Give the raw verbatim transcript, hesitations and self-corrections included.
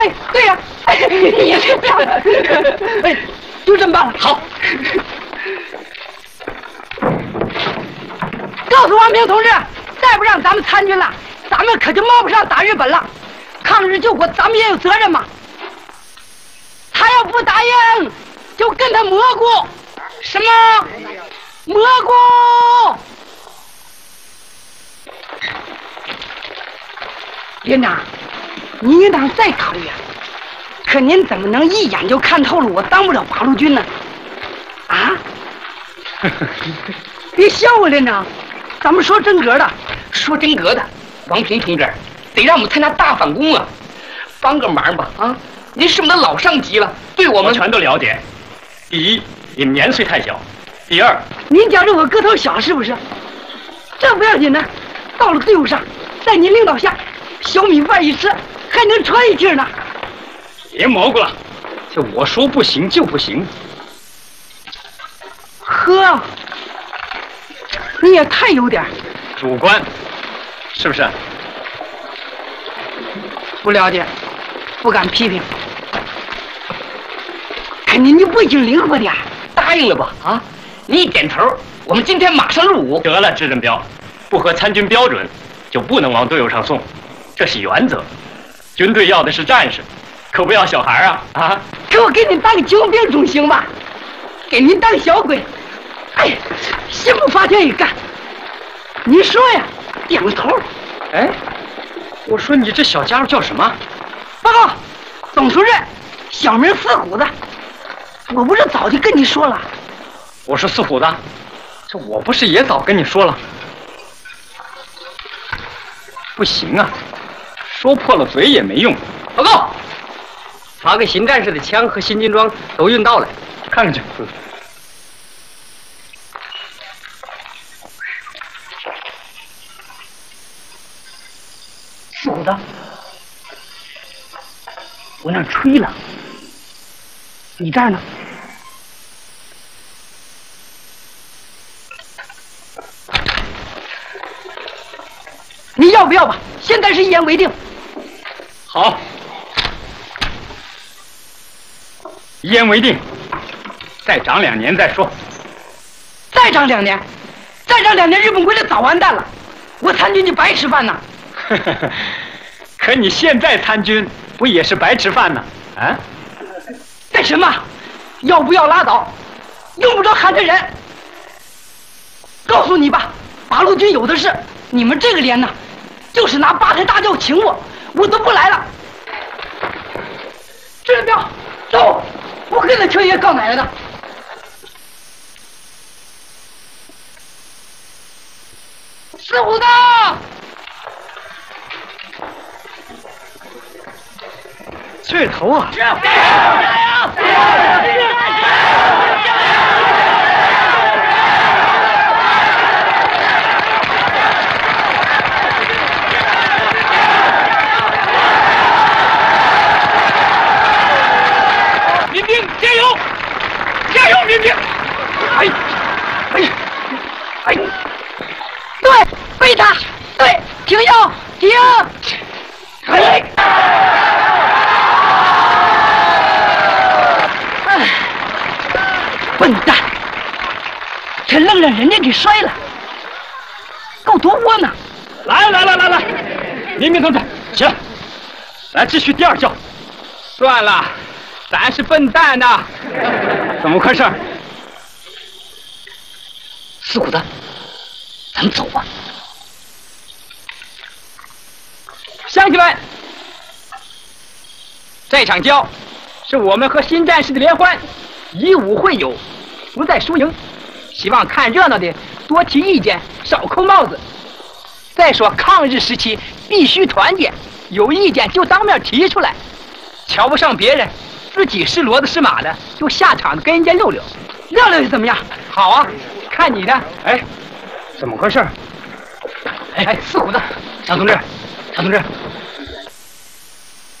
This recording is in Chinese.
哎，对呀、啊，哎，也是这样。哎，就这么办了。好。告诉王平同志，再不让咱们参军了，咱们可就冒不上打日本了。抗日救国，咱们也有责任嘛。他要不答应，就跟他蘑菇。什么？蘑菇？连长，您应当再考虑啊。可您怎么能一眼就看透了我当不了八路军呢？啊？别笑我，连长，咱们说真格的。说真格的，王平同志，得让我们参加大反攻啊！帮个忙吧，啊！您是我们的老上级了，对我们我全都了解。第一，你们年岁太小；第二， 您觉着我个头小是不是？这不要紧的，到了队伍上，在您领导下，小米饭一吃，还能喘一气呢。 别蘑菇了，就我说不行就不行。 呵，你也太有点主观，是不是？ 不了解，不敢批评。可您就不行灵活点，答应了吧？啊，你一点头，我们今天马上入伍。 得了，支正彪，不合参军标准，就不能往队伍上送，这是原则。军队要的是战士，可不要小孩啊！啊！ 给我给您当个救兵总行吧？给您当小鬼，哎，心不发愿意干。你说呀，点个头。 哎，我说你这小家伙叫什么？ 报告，总出任，小名四虎子。我不是早就跟你说了？ 我说四虎子，这我不是也早跟你说了？不行啊，说破了嘴也没用。 报告，发给新战士的枪和新军装都运到了， 看看去。 四虎子，我那儿吹了，你这儿呢？你要不要吧？现在是一言为定。 好，一言为定。再长两年再说。 再长两年，再长两年，日本鬼子早完蛋了，我参军就白吃饭呐。 可你现在参军不也是白吃饭呢？啊？ 干什么？要不要拉倒？用不着喊着人。告诉你吧，八路军有的是，你们这个连呢，就是拿八抬大轿请我，我都不来了。支正彪，走，我跟着邱爷告奶奶的。四虎子， 这头啊！民兵加油！加油，民兵！ 哎，哎，哎，对，背他，对，停腰，停！哎，哎，笨蛋，这愣让人家给摔了，够多窝囊！ 来来来来来，民兵同志，起来，来继续第二教。 算了，咱是笨蛋呐。 怎么回事？ 四虎子，咱们走吧。 乡亲们，这场交是我们和新战士的联欢，以武会友，不在输赢。希望看热闹的多提意见，少扣帽子。再说抗日时期必须团结，有意见就当面提出来，瞧不上别人，自己是骡子是马的，就下场跟人家溜溜， 溜溜又怎么样？ 好啊，看你的。 哎，怎么回事？ 哎哎，四虎子， 常同志，常同志，